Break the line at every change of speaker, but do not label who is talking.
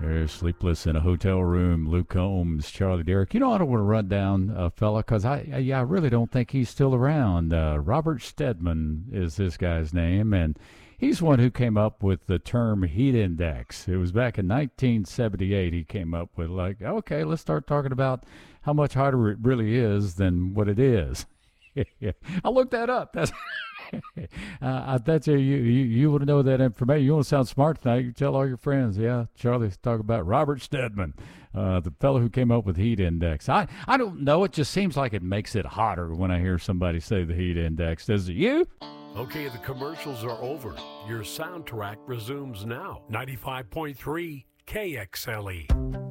Sleepless in a Hotel Room, Luke Combs, Charlie Derrick. You know, I don't want to run down a fella because I really don't think he's still around. Robert Stedman is this guy's name, and he's one who came up with the term heat index. It was back in 1978 he came up with, like, okay, let's start talking about how much hotter it really is than what it is. I looked that up. That's I bet you want to know that information. You want to sound smart tonight, you tell all your friends. Yeah, Charlie's talking about Robert Stedman, the fellow who came up with heat index. I don't know. It just seems like it makes it hotter when I hear somebody say the heat index. Does it you?
Okay, the commercials are over. Your soundtrack resumes now. 95.3 KXLE.